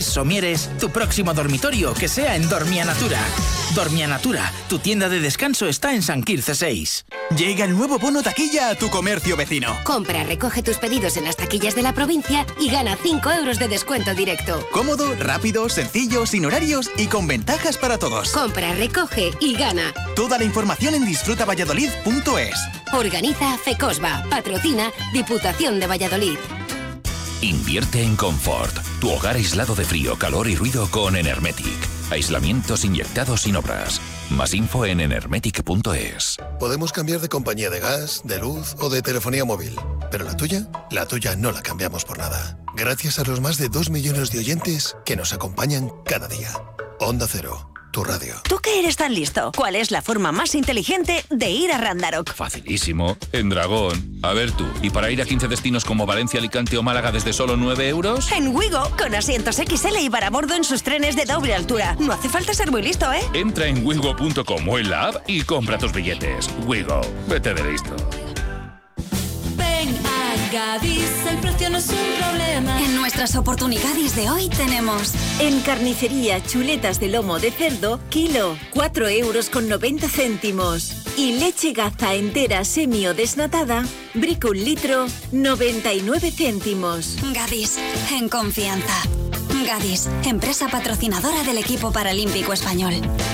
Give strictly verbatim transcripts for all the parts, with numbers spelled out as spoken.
somieres, tu próximo dormitorio que sea en Dormianatura. Dormianatura, tu tienda de descanso está en San Quirze seis. Llega el nuevo bono taquilla a tu comercio vecino. Compra, recoge tus pedidos en las taquillas de la provincia y gana cinco euros de descuento directo. Cómodo, rápido, sencillo, sin horarios y con ventajas para todos. Compra, recoge y gana. Toda la información en disfruta valladolid punto es. Organiza Fecosba. Patrocina Diputación de Valladolid. Invierte en confort. Tu hogar aislado de frío, calor y ruido con Enermetic. Aislamientos inyectados sin obras. Más info en enermetic punto es. Podemos cambiar de compañía de gas, de luz o de telefonía móvil. ¿Pero la tuya? La tuya no la cambiamos por nada. Gracias a los más de dos millones de oyentes que nos acompañan cada día. Onda Cero, tu radio. ¿Tú que eres tan listo? ¿Cuál es la forma más inteligente de ir a Randarock? Facilísimo. En Dragón. A ver tú, ¿y para ir a quince destinos como Valencia, Alicante o Málaga desde solo nueve euros? En Wigo, con asientos equis ele y para bordo en sus trenes de doble altura. No hace falta ser muy listo, ¿eh? Entra en wigo punto com o en la app y compra tus billetes. Wigo, vete de listo. Ven a Gadis, el precio no es un problema. En nuestras oportunidades de hoy tenemos en carnicería chuletas de lomo de cerdo, kilo, cuatro euros con noventa céntimos. Y leche Gaza entera semi o desnatada, brico un litro, noventa y nueve céntimos. Gadis, en confianza. Gadis, empresa patrocinadora del equipo paralímpico español.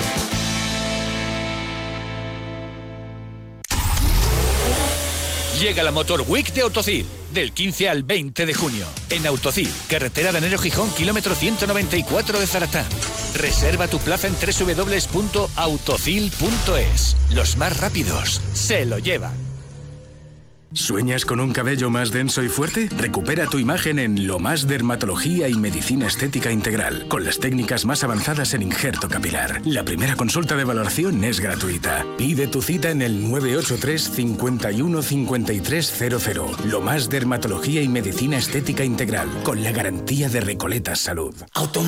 Llega la Motor Week de Autocil, del quince al veinte de junio. En Autocil, carretera de Enero Gijón, kilómetro ciento noventa y cuatro de Zaratán. Reserva tu plaza en doble u doble u doble u punto autocil punto es. Los más rápidos se lo llevan. ¿Sueñas con un cabello más denso y fuerte? Recupera tu imagen en Lo Más Dermatología y Medicina Estética Integral, con las técnicas más avanzadas en injerto capilar. La primera consulta de valoración es gratuita. Pide tu cita en el nueve ocho tres, cinco uno, cinco tres cero cero. Lo Más Dermatología y Medicina Estética Integral, con la garantía de Recoletas Salud.